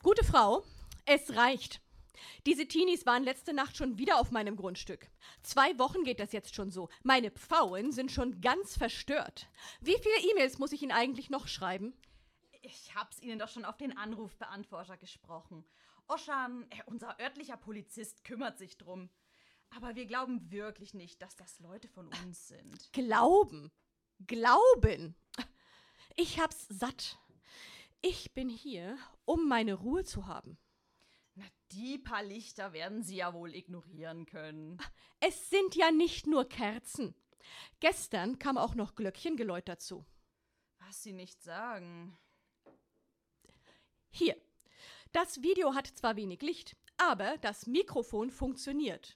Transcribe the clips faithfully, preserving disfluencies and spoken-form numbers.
Gute Frau, es reicht. Diese Teenies waren letzte Nacht schon wieder auf meinem Grundstück. Zwei Wochen geht das jetzt schon so. Meine Pfauen sind schon ganz verstört. Wie viele E-Mails muss ich Ihnen eigentlich noch schreiben? Ich hab's Ihnen doch schon auf den Anrufbeantworter gesprochen. Oschan, äh, unser örtlicher Polizist, kümmert sich drum. Aber wir glauben wirklich nicht, dass das Leute von uns sind. Glauben. Glauben. Ich hab's satt. Ich bin hier, um meine Ruhe zu haben. Na, die paar Lichter werden Sie ja wohl ignorieren können. Es sind ja nicht nur Kerzen. Gestern kam auch noch Glöckchengeläut dazu. Was Sie nicht sagen. Hier. Das Video hat zwar wenig Licht, aber das Mikrofon funktioniert.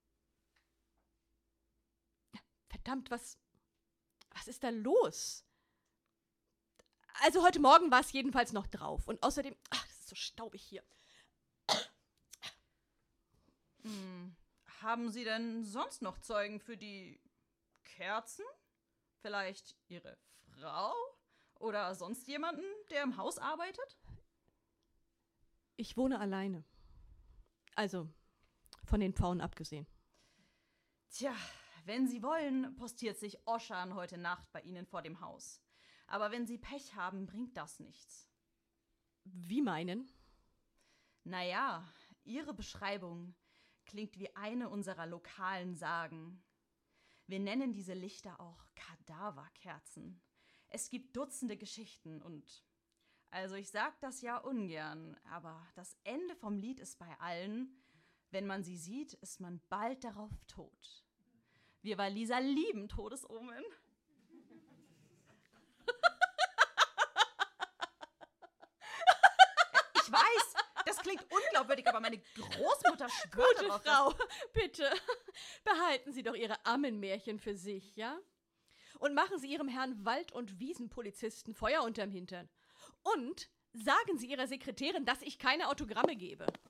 Verdammt, was, was ist da los? Also heute Morgen war es jedenfalls noch drauf. Und außerdem, ach, das ist so staubig hier. Hm. Haben Sie denn sonst noch Zeugen für die Kerzen? Vielleicht Ihre Frau? Oder sonst jemanden, der im Haus arbeitet? Ich wohne alleine. Also, von den Pfauen abgesehen. Tja, wenn Sie wollen, postiert sich Oschan heute Nacht bei Ihnen vor dem Haus. Aber wenn Sie Pech haben, bringt das nichts. Wie meinen? Naja, Ihre Beschreibung klingt wie eine unserer lokalen Sagen. Wir nennen diese Lichter auch Kadaverkerzen. Es gibt Dutzende Geschichten und, also ich sag das ja ungern, aber das Ende vom Lied ist bei allen, wenn man sie sieht, ist man bald darauf tot. Wir Waliser lieben Todesomen. Ich weiß, das klingt unglaubwürdig, aber meine Großmutter schwört Gute darauf, Frau, bitte, behalten Sie doch Ihre Ammenmärchen für sich, ja? Und machen Sie Ihrem Herrn Wald- und Wiesenpolizisten Feuer unterm Hintern. Und sagen Sie Ihrer Sekretärin, dass ich keine Autogramme gebe.